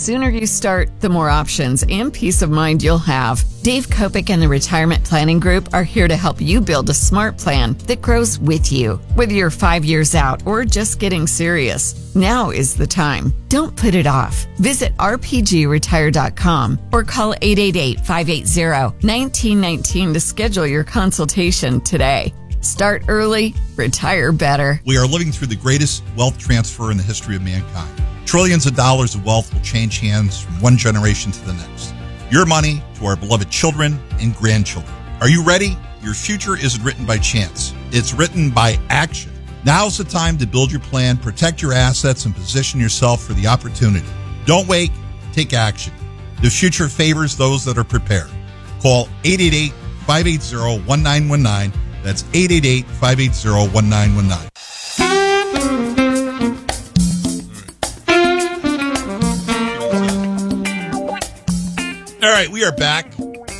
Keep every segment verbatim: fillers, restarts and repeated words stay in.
sooner you start, the more options and peace of mind you'll have. Dave Kopic and the Retirement Planning Group are here to help you build a smart plan that grows with you. Whether you're five years out or just getting serious, now is the time. Don't put it off. Visit r p g retire dot com or call eight eight eight, five eight zero, one nine one nine to schedule your consultation today. Start early, retire better. We are living through the greatest wealth transfer in the history of mankind. Trillions of dollars of wealth will change hands from one generation to the next. Your money to our beloved children and grandchildren. Are you ready? Your future isn't written by chance. It's written by action. Now's the time to build your plan, protect your assets, and position yourself for the opportunity. Don't wait. Take action. The future favors those that are prepared. Call eight eight eight, five eight zero, one nine one nine. That's eight eight eight, five eight zero, one nine one nine. All right, we are back.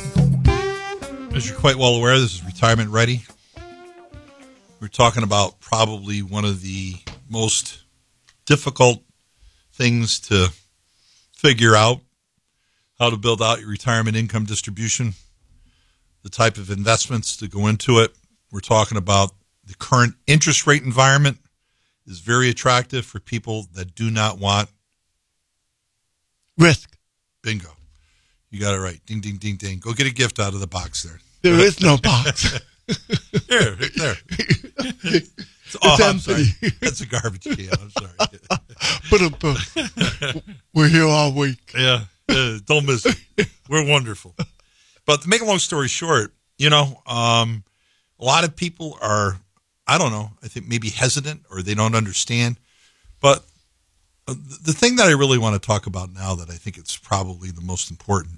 As you're quite well aware, this is Retirement Ready. We're talking about probably one of the most difficult things to figure out, how to build out your retirement income distribution, the type of investments to go into it. We're talking about the current interest rate environment is very attractive for people that do not want risk. Bingo. You got it right. Ding, ding, ding, ding. Go get a gift out of the box there. There is no box. There, right there. It's, oh, it's I'm empty. sorry. That's a garbage can. I'm sorry. But uh, we're here all week. Yeah. Uh, don't miss it. We're wonderful. But to make a long story short, you know, um, a lot of people are, I don't know, I think maybe hesitant or they don't understand. But the thing that I really want to talk about now that I think it's probably the most important,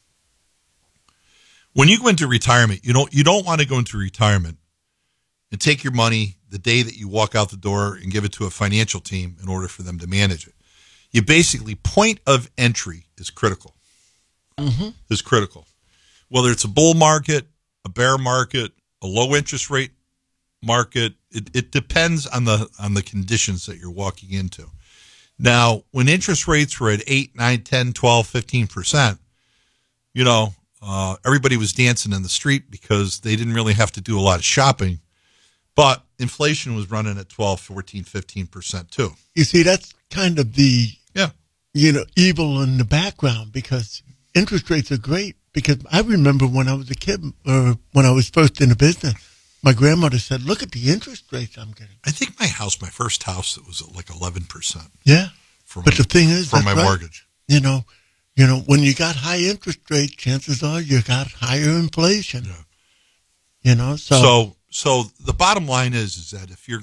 when you go into retirement, you don't you don't want to go into retirement and take your money the day that you walk out the door and give it to a financial team in order for them to manage it. You basically, point of entry is critical. Mm-hmm. Is critical. Whether it's a bull market, a bear market, a low interest rate market, it, it depends on the on the conditions that you're walking into. Now, when interest rates were at eight, nine, ten, twelve, fifteen percent, you know, uh, everybody was dancing in the street because they didn't really have to do a lot of shopping. But inflation was running at twelve, fourteen, fifteen percent too. You see, that's kind of the, yeah, you know, evil in the background because interest rates are great. Because I remember when I was a kid, or when I was first in the business, my grandmother said, look at the interest rates I'm getting. I think my house, my first house, it was at like eleven percent. Yeah. For but my, the thing is, for my right. mortgage. You know, you know, when you got high interest rates, chances are you got higher inflation. Yeah. You know, so. So, so the bottom line is, is that if you're,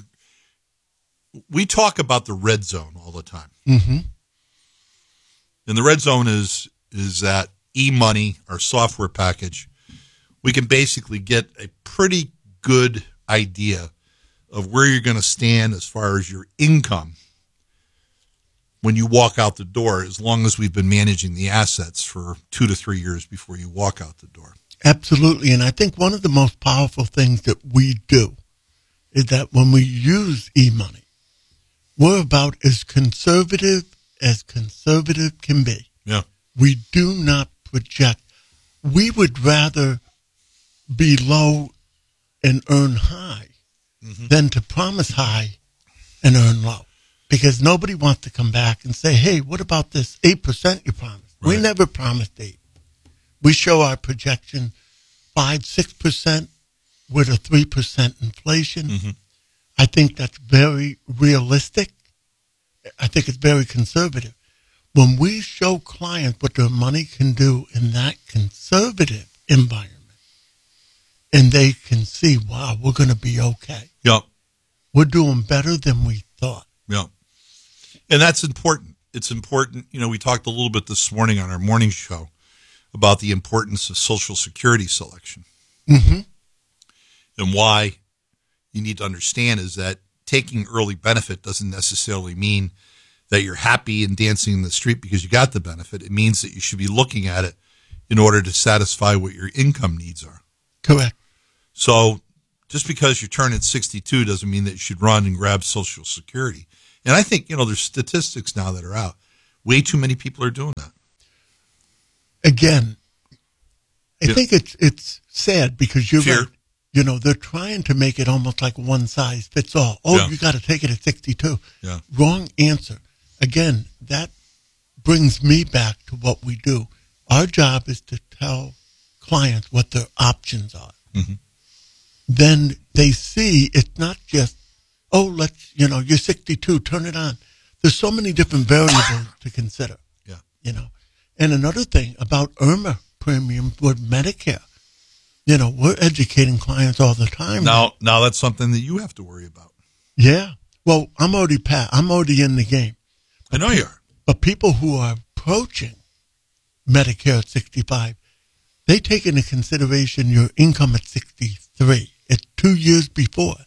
we talk about the red zone all the time. Mm-hmm. And the red zone is, is that eMoney, our software package, we can basically get a pretty good idea of where you're going to stand as far as your income when you walk out the door, as long as we've been managing the assets for two to three years before you walk out the door. Absolutely. And I think one of the most powerful things that we do is that when we use eMoney, we're about as conservative as conservative can be. Yeah. We do not project. We would rather be low and earn high mm-hmm. than to promise high and earn low. Because nobody wants to come back and say, hey, what about this eight percent you promised? Right. We never promised eight. We show our projection five, six percent with a three percent inflation. Mm-hmm. I think that's very realistic. I think it's very conservative. When we show clients what their money can do in that conservative environment, and they can see, wow, we're going to be okay. Yep. We're doing better than we thought. Yep. And that's important. It's important. You know, we talked a little bit this morning on our morning show about the importance of Social Security selection. Mm-hmm. And why you need to understand is that taking early benefit doesn't necessarily mean that you're happy and dancing in the street because you got the benefit. It means that you should be looking at it in order to satisfy what your income needs are. Correct. So just because you're turning sixty-two doesn't mean that you should run and grab Social Security. And I think, you know, there's statistics now that are out. Way too many people are doing that. Again, I Yeah. think it's it's sad because you're Fear. right. You know, they're trying to make it almost like one size fits all. Oh, Yeah. you got to take it at sixty-two. Yeah. Wrong answer. Again, that brings me back to what we do. Our job is to tell clients what their options are. Mm-hmm. Then they see it's not just, oh, let's, you know, you're sixty-two, turn it on. There's so many different variables to consider. Yeah. You know, and another thing about IRMA premium with Medicare, you know, we're educating clients all the time. Now, now that's something that you have to worry about. Yeah. Well, I'm already pat. I'm already in the game. I know you are. But people who are approaching Medicare at sixty-five, they take into consideration your income at sixty-three. It's two years before.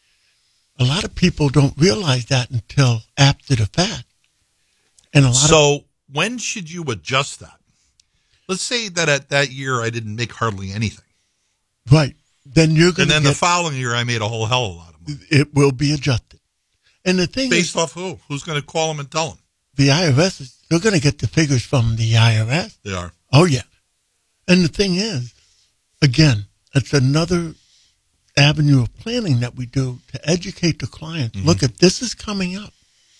A lot of people don't realize that until after the fact. And a lot So of, when should you adjust that? Let's say that at that year I didn't make hardly anything. right. Then you're going And to then get, the following year I made a whole hell of a lot of money. it will be adjusted. And the thing Based is, off who? Who's going to call them and tell them? the I R S, is, they're going to get the figures from the I R S. They are. Oh, yeah. And the thing is, again, it's another avenue of planning that we do to educate the clients. Mm-hmm. Look, at this is coming up.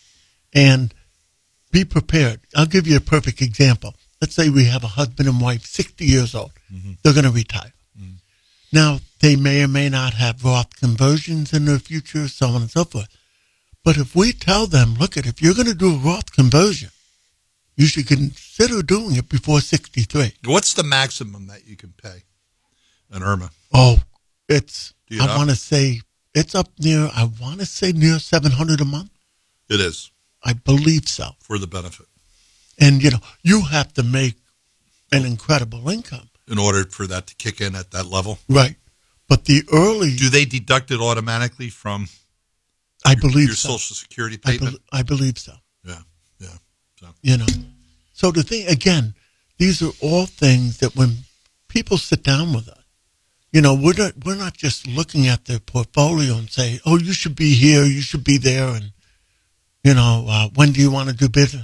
And be prepared. I'll give you a perfect example. Let's say we have a husband and wife, sixty years old. Mm-hmm. They're going to retire. Mm-hmm. Now, they may or may not have Roth conversions in their future, so on and so forth. But if we tell them, look, at if you're going to do a Roth conversion, you should consider doing it before sixty-three. What's the maximum that you can pay an IRMA? Oh, it's, Do you I know? want to say, it's up near, I want to say near seven hundred a month. It is I believe so. for the benefit And, you know, you have to make an incredible income. in order for that to kick in at that level. Right. But the early, Do they deduct it automatically from I your, believe your so. Social Security I, payment? bel I believe so. yeah, yeah. So You know, so the thing, again, these are all things that when people sit down with us, you know, we're not, we're not just looking at their portfolio and say, oh, you should be here, you should be there, and, you know, uh, when do you want to do business?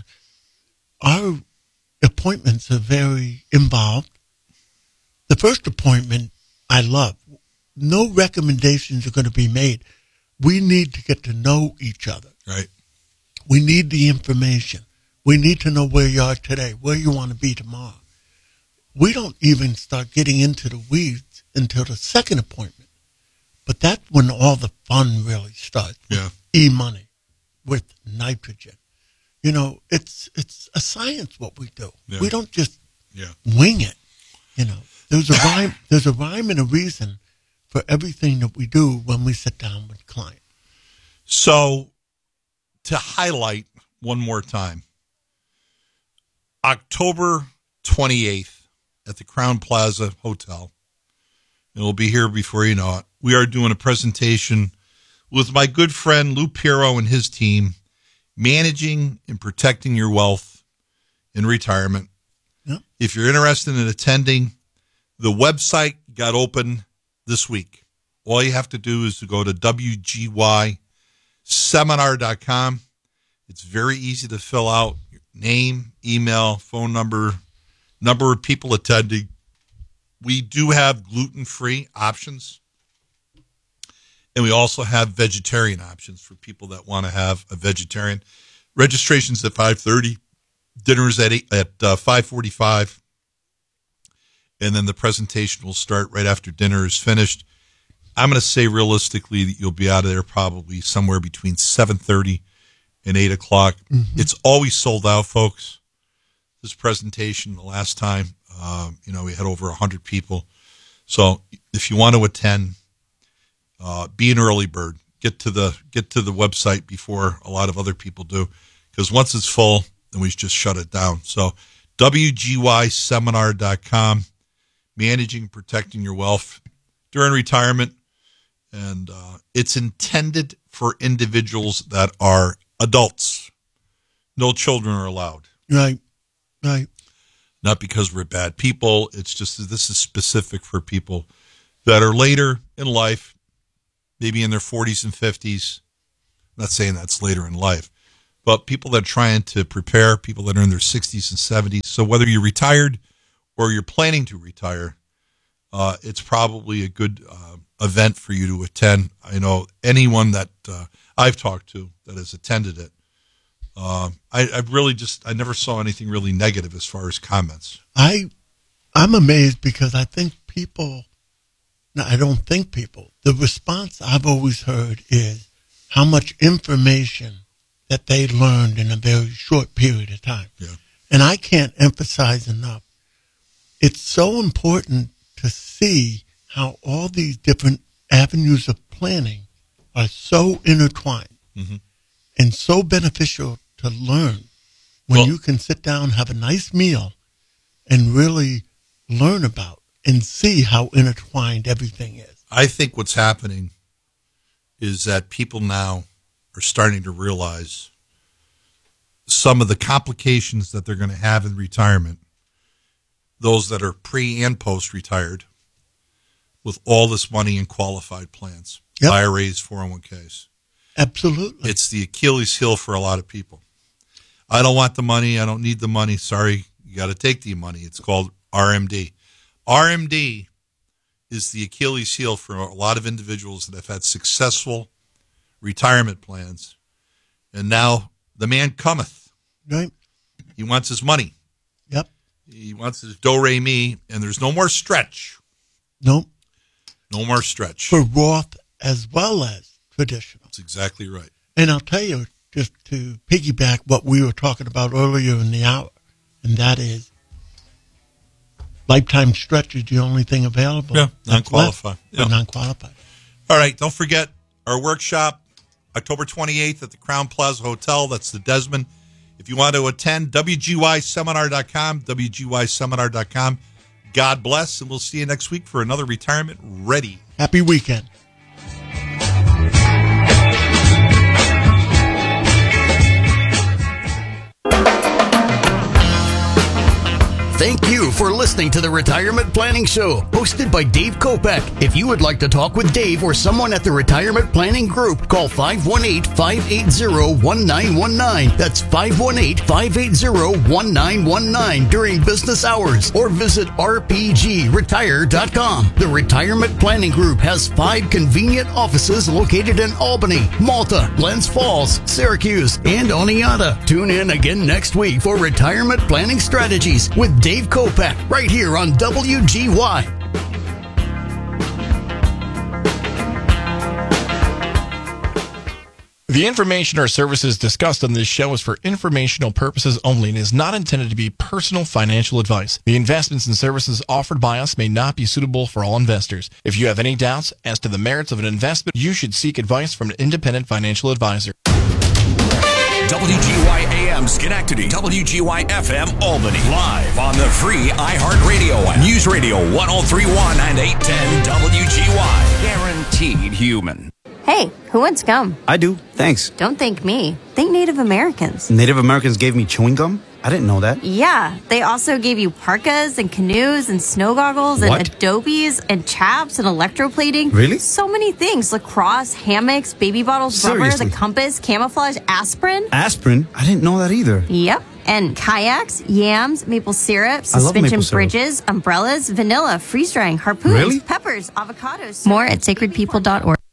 Our appointments are very involved. The first appointment I love. No recommendations are going to be made. We need to get to know each other. right. We need the information. We need to know where you are today, where you want to be tomorrow. We don't even start getting into the weeds until the second appointment. But that's when all the fun really starts. Yeah. E-money, with nitrogen. You know, it's it's a science what we do. Yeah. We don't just Yeah. wing it. You know, there's a rhyme. There's a rhyme and a reason for everything that we do when we sit down with clients. So, to highlight one more time, October twenty-eighth at the Crown Plaza Hotel, and we'll be here before you know it, we are doing a presentation with my good friend Lou Piero and his team, managing and protecting your wealth in retirement. Yeah. If you're interested in attending, the website got open this week. All you have to do is to go to W G Y seminar dot com. It's very easy to fill out your name, email, phone number, number of people attending. We do have gluten-free options, and we also have vegetarian options for people that want to have a vegetarian. Registration's at five thirty, dinner's at eight, at uh, five forty-five, and then the presentation will start right after dinner is finished. I'm going to say realistically that you'll be out of there probably somewhere between seven thirty and eight o'clock. Mm-hmm. It's always sold out, folks. This presentation, the last time, uh, you know, we had over one hundred people. So if you want to attend, uh, be an early bird. Get to the get to the website before a lot of other people do, because once it's full, then we just shut it down. So W G Y seminar dot com, managing, protecting your wealth during retirement. And uh, it's intended for individuals that are adults. No children are allowed. Right, right. Not because we're bad people. It's just that this is specific for people that are later in life, maybe in their forties and fifties. I'm not saying that's later in life, but people that are trying to prepare, people that are in their sixties and seventies. So whether you're retired or you're planning to retire, uh, it's probably a good uh, event for you to attend. I know anyone that uh, I've talked to that has attended it, uh, I, I really just, I never saw anything really negative as far as comments. I, I'm amazed because I think people, no, I don't think people, the response I've always heard is how much information that they learned in a very short period of time. Yeah. And I can't emphasize enough. It's so important to see how all these different avenues of planning are so intertwined mm-hmm. and so beneficial to learn when well, you can sit down, have a nice meal, and really learn about and see how intertwined everything is. I think what's happening is that people now are starting to realize some of the complications that they're going to have in retirement, those that are pre and post-retired, with all this money in qualified plans, yep. I R As, four oh one k's. Absolutely. It's the Achilles heel for a lot of people. I don't want the money. I don't need the money. Sorry, you got to take the money. It's called R M D. R M D is the Achilles heel for a lot of individuals that have had successful retirement plans. And now the man cometh. Right. He wants his money. Yep. He wants his do-re-mi, and there's no more stretch. Nope. No more stretch. For Roth as well as traditional. That's exactly right. And I'll tell you, just to piggyback what we were talking about earlier in the hour, and that is lifetime stretch is the only thing available. Yeah, non-qualified. Yeah. Non-qualified. All right, don't forget our workshop, October twenty-eighth at the Crown Plaza Hotel. That's the Desmond. If you want to attend, W G Y seminar dot com, W G Y seminar dot com. God bless, and we'll see you next week for another Retirement Ready. Happy weekend. Thank you for listening to the Retirement Planning Show, hosted by Dave Kopech. If you would like to talk with Dave or someone at the Retirement Planning Group, call five one eight, five eight zero, one nine one nine. That's five one eight, five eight zero, one nine one nine during business hours, or visit r p g retire dot com. The Retirement Planning Group has five convenient offices located in Albany, Malta, Glens Falls, Syracuse, and Oneonta. Tune in again next week for Retirement Planning Strategies with Dave Kopech, right here on W G Y. The information or services discussed on this show is for informational purposes only and is not intended to be personal financial advice. The investments and services offered by us may not be suitable for all investors. If you have any doubts as to the merits of an investment, you should seek advice from an independent financial advisor. W G Y A M Schenectady, W G Y F M Albany, live on the free iHeartRadio app. News Radio one oh three point one and eight ten W G Y. Guaranteed human. Hey, who wants gum? I do, thanks. Don't thank me. Thank Native Americans. Native Americans gave me chewing gum? I didn't know that. Yeah, they also gave you parkas and canoes and snow goggles and What? adobes and chaps and electroplating. Really? So many things. Lacrosse, hammocks, baby bottles, rubber, Seriously? the compass, camouflage, aspirin. Aspirin? I didn't know that either. Yep. And kayaks, yams, maple syrup, I love suspension maple syrup. bridges, umbrellas, vanilla, freeze-drying, harpoons, Really? peppers, avocados. More at sacred people dot org.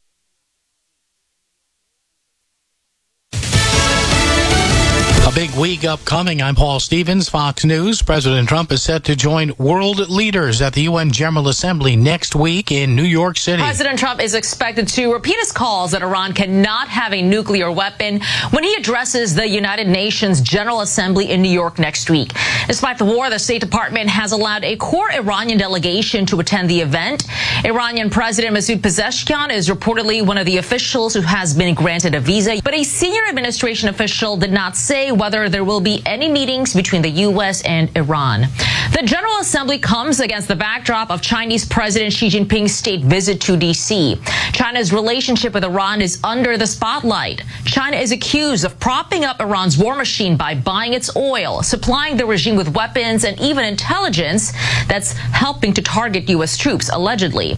A big week upcoming. I'm Paul Stevens, Fox News. President Trump is set to join world leaders at the U N General Assembly next week in New York City. President Trump is expected to repeat his calls that Iran cannot have a nuclear weapon when he addresses the United Nations General Assembly in New York next week. Despite the war, the State Department has allowed a core Iranian delegation to attend the event. Iranian President Masoud Pezeshkian is reportedly one of the officials who has been granted a visa, but a senior administration official did not say whether there will be any meetings between the U S and Iran. The General Assembly comes against the backdrop of Chinese President Xi Jinping's state visit to D C. China's relationship with Iran is under the spotlight. China is accused of propping up Iran's war machine by buying its oil, supplying the regime with weapons, and even intelligence that's helping to target U S troops, allegedly.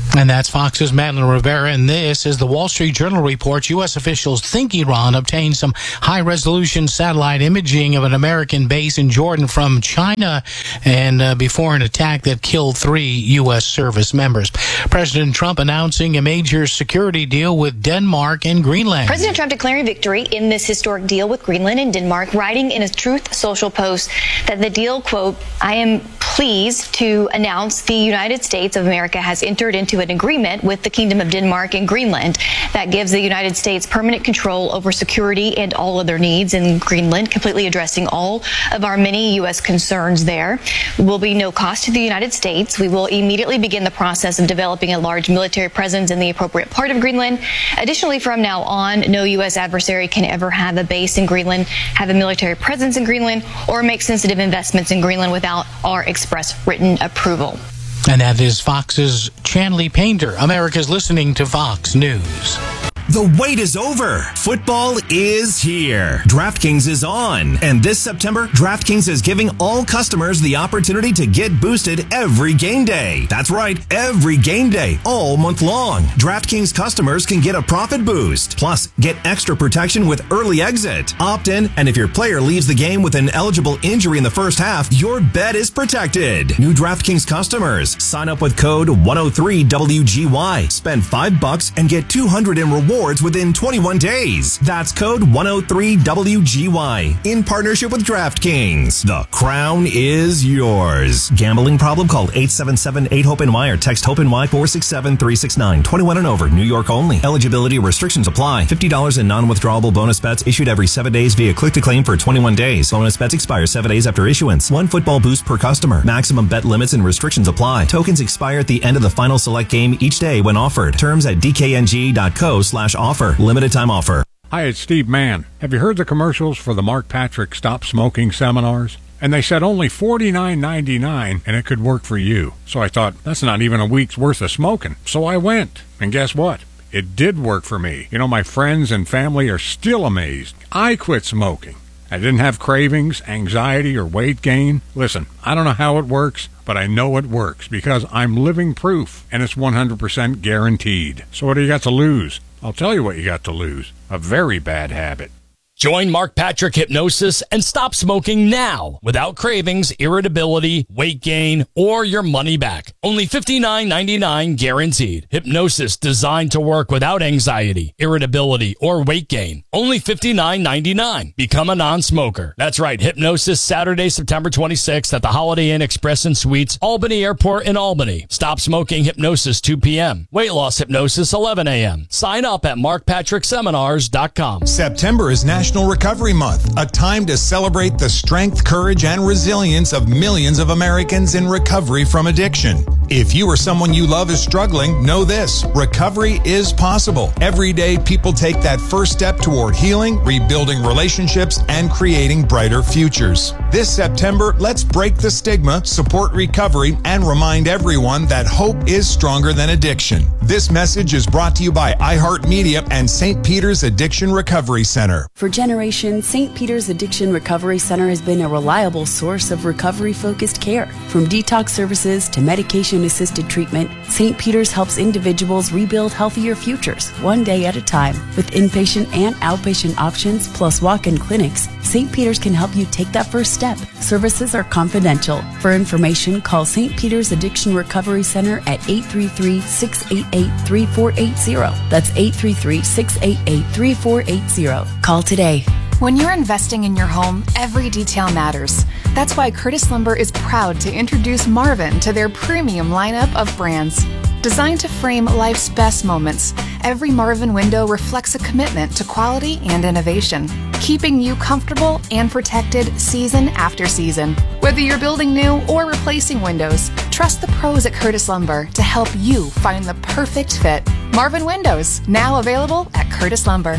And that's Fox's Madeline Rivera, and this is the Wall Street Journal reports U S officials think Iran obtained some high-resolution satellite imaging of an American base in Jordan from China, and uh, before an attack that killed three U S service members. President Trump announcing a major security deal with Denmark and Greenland. President Trump declaring victory in this historic deal with Greenland and Denmark, writing in a Truth Social post that the deal, quote, "I am pleased to announce the United States of America has entered into an agreement with the Kingdom of Denmark and Greenland that gives the United States permanent control over security and all other needs in Greenland, completely addressing all of our many U S concerns there. Will be no cost to the United States. We will immediately begin the process of developing a large military presence in the appropriate part of Greenland. Additionally, from now on, no U S adversary can ever have a base in Greenland, have a military presence in Greenland, or make sensitive investments in Greenland without our express written approval." And that is Fox's Chanley Painter. America's listening to Fox News. The wait is over. Football is here. DraftKings is on. And this September, DraftKings is giving all customers the opportunity to get boosted every game day. That's right, every game day, all month long. DraftKings customers can get a profit boost. Plus, get extra protection with early exit. Opt in, and if your player leaves the game with an eligible injury in the first half, your bet is protected. New DraftKings customers, sign up with code one oh three W G Y. Spend five bucks and get two hundred in rewards within twenty-one days. That's code one oh three W G Y in partnership with DraftKings. The crown is yours. Gambling problem? Call eight seven seven eight hope N Y or text HOPE-NY four six seven three six nine. twenty-one and over. New York only. Eligibility restrictions apply. fifty dollars in non-withdrawable bonus bets issued every seven days via click-to-claim for twenty-one days. Bonus bets expire seven days after issuance. One football boost per customer. Maximum bet limits and restrictions apply. Tokens expire at the end of the final select game each day when offered. Terms at d k n g dot co slash offer. Limited time offer. Hi, it's Steve Mann. Have you heard the commercials for the Mark Patrick Stop Smoking seminars? And they said only forty-nine ninety-nine and it could work for you. So I thought, that's not even a week's worth of smoking. So I went. And guess what? It did work for me. You know, my friends and family are still amazed. I quit smoking. I didn't have cravings, anxiety, or weight gain. Listen, I don't know how it works, but I know it works because I'm living proof, and it's one hundred percent guaranteed. So what do you got to lose? I'll tell you what you got to lose. A very bad habit. Join Mark Patrick Hypnosis and stop smoking now without cravings, irritability, weight gain, or your money back. Only fifty-nine ninety-nine guaranteed. Hypnosis designed to work without anxiety, irritability, or weight gain. Only fifty-nine ninety-nine. Become a non-smoker. That's right. Hypnosis Saturday, September twenty-sixth at the Holiday Inn Express and Suites, Albany Airport in Albany. Stop smoking hypnosis two p.m. Weight loss hypnosis eleven a.m. Sign up at mark patrick seminars dot com. September is National Recovery Month, a time to celebrate the strength, courage, and resilience of millions of Americans in recovery from addiction. If you or someone you love is struggling, know this: recovery is possible. Every day, people take that first step toward healing, rebuilding relationships, and creating brighter futures. This September, let's break the stigma, support recovery, and remind everyone that hope is stronger than addiction. This message is brought to you by iHeartMedia and Saint Peter's Addiction Recovery Center. For generations, Saint Peter's Addiction Recovery Center has been a reliable source of recovery-focused care. From detox services to medication-assisted treatment, Saint Peter's helps individuals rebuild healthier futures, one day at a time. With inpatient and outpatient options, plus walk-in clinics, Saint Peter's can help you take that first step. Services are confidential. For information, call Saint Peter's Addiction Recovery Center at eight three three, six eight eight, three four eight zero. That's eight three three, six eight eight, three four eight zero. Call today. When you're investing in your home, every detail matters. That's why Curtis Lumber is proud to introduce Marvin to their premium lineup of brands. Designed to frame life's best moments, every Marvin window reflects a commitment to quality and innovation, keeping you comfortable and protected season after season. Whether you're building new or replacing windows, trust the pros at Curtis Lumber to help you find the perfect fit. Marvin Windows, now available at Curtis Lumber.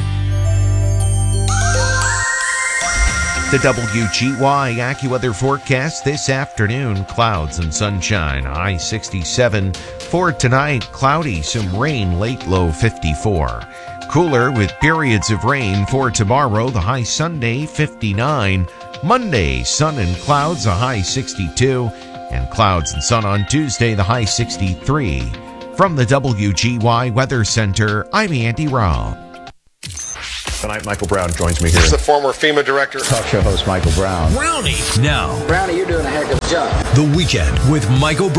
The W G Y AccuWeather forecast this afternoon: clouds and sunshine, high sixty-seven. For tonight, cloudy, some rain, late low fifty-four. Cooler with periods of rain for tomorrow, the high Sunday fifty-nine. Monday, sun and clouds, a high sixty-two. And clouds and sun on Tuesday, the high sixty-three. From the W G Y Weather Center, I'm Andy Robb. Tonight, Michael Brown joins me here. He's the former FEMA director. Talk show host Michael Brown. Brownie. Now. Brownie, you're doing a heck of a job. The Weekend with Michael Brown.